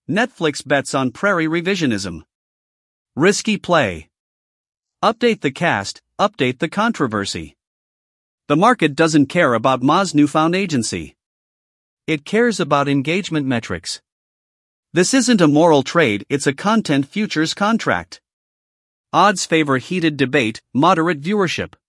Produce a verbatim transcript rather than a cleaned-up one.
Netflix bets on Prairie revisionism. Risky play. Update the cast, update the controversy. The market doesn't care about Ma's newfound agency. It cares about engagement metrics. This isn't a moral trade, it's a content futures contract. Odds favor heated debate, moderate viewership.